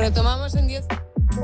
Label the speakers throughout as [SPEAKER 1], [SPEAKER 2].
[SPEAKER 1] Retomamos en 10.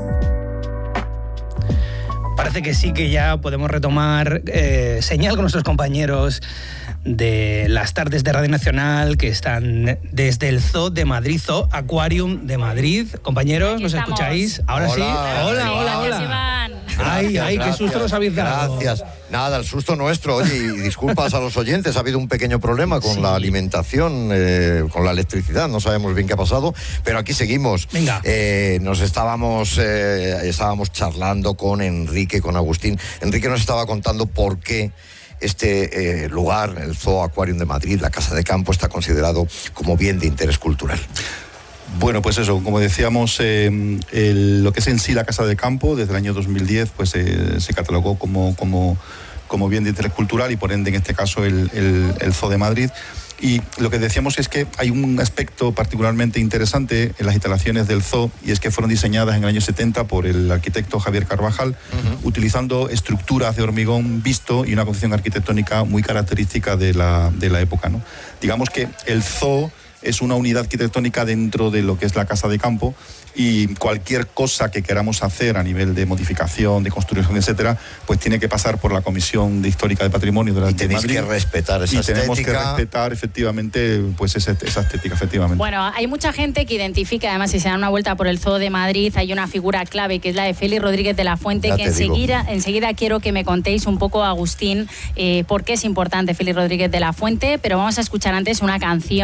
[SPEAKER 2] Parece que sí, que ya podemos retomar señal con nuestros compañeros de las tardes de Radio Nacional que están desde el Zoo de Madrid, Zoo Aquarium de Madrid. Compañeros, ¿nos escucháis? Ahora sí. Hola. Ay, qué susto nos habéis dado.
[SPEAKER 3] Gracias. Nada, el susto nuestro. Oye, y disculpas a los oyentes, ha habido un pequeño problema con la alimentación, con la electricidad, no sabemos bien qué ha pasado, pero aquí seguimos.
[SPEAKER 2] Venga.
[SPEAKER 3] Nos estábamos charlando con Enrique, con Agustín. Enrique nos estaba contando por qué este lugar, el Zoo Aquarium de Madrid, la Casa de Campo, está considerado como bien de interés cultural.
[SPEAKER 4] Bueno, pues eso, como decíamos, lo que es en sí la Casa de Campo, desde el año 2010, pues se catalogó como bien de interés cultural y por ende, en este caso, el Zoo de Madrid. Y lo que decíamos es que hay un aspecto particularmente interesante en las instalaciones del zoo, y es que fueron diseñadas en el año 70 por el arquitecto Javier Carvajal, utilizando estructuras de hormigón visto y una concepción arquitectónica muy característica de la época, ¿no? Digamos que el zoo es una unidad arquitectónica dentro de lo que es la Casa de Campo, y cualquier cosa que queramos hacer a nivel de modificación, de construcción, etcétera, pues tiene que pasar por la Comisión de Histórica de Patrimonio de la Madrid.
[SPEAKER 3] Tenéis que respetar esa estética.
[SPEAKER 4] Tenemos que respetar, efectivamente, pues esa estética, efectivamente.
[SPEAKER 5] Bueno, hay mucha gente que identifica, además, si se dan una vuelta por el Zoo de Madrid, hay una figura clave que es la de Félix Rodríguez de la Fuente, que enseguida quiero que me contéis un poco, Agustín, por qué es importante Félix Rodríguez de la Fuente, pero vamos a escuchar antes una canción.